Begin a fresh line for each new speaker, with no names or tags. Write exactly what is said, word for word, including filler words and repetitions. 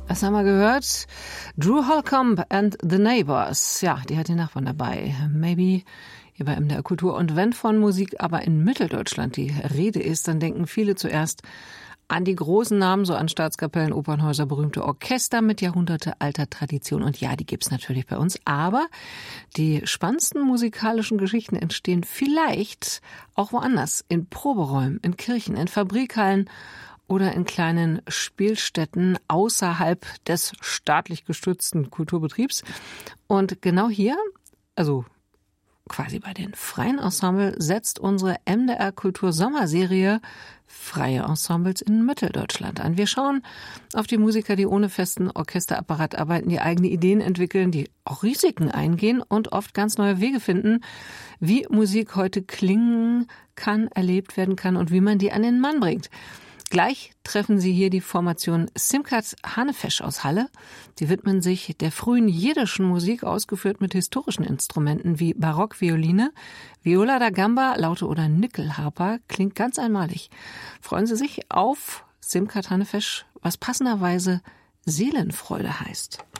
Was haben wir gehört? Drew Holcomb and the Neighbors. Ja, die hat die Nachbarn dabei. Maybe hier bei M D R Kultur. Und wenn von Musik aber in Mitteldeutschland die Rede ist, dann denken viele zuerst an die großen Namen, so an Staatskapellen, Opernhäuser, berühmte Orchester mit jahrhundertealter Tradition. Und ja, die gibt's natürlich bei uns. Aber die spannendsten musikalischen Geschichten entstehen vielleicht auch woanders. In Proberäumen, in Kirchen, in Fabrikhallen oder in kleinen Spielstätten außerhalb des staatlich gestützten Kulturbetriebs. Und genau hier, also quasi bei den freien Ensemble, setzt unsere M D R Kultur Sommerserie Freie Ensembles in Mitteldeutschland an. Wir schauen auf die Musiker, die ohne festen Orchesterapparat arbeiten, die eigene Ideen entwickeln, die auch Risiken eingehen und oft ganz neue Wege finden, wie Musik heute klingen kann, erlebt werden kann und wie man die an den Mann bringt. Gleich treffen Sie hier die Formation Simkat Hanefesch aus Halle. Die widmen sich der frühen jiddischen Musik, ausgeführt mit historischen Instrumenten wie Barockvioline, Viola da Gamba, Laute oder Nickelharpa. Klingt ganz einmalig. Freuen Sie sich auf Simkat Hanefesch, was passenderweise Seelenfreude heißt.